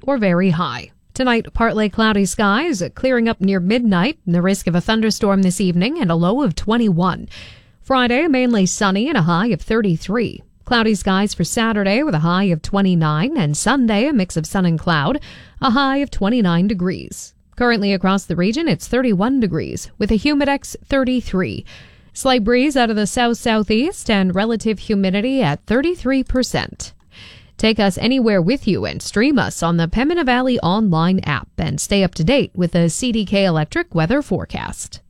or very high. Tonight, partly cloudy skies, clearing up near midnight, and the risk of a thunderstorm this evening, and a low of 21. Friday, mainly sunny and a high of 33. Cloudy skies for Saturday with a high of 29, and Sunday, a mix of sun and cloud, a high of 29 degrees. Currently across the region, it's 31 degrees, with a humidex 33. Slight breeze out of the south-southeast and relative humidity at 33%. Take us anywhere with you and stream us on the Pembina Valley online app and stay up to date with the CDK Electric weather forecast.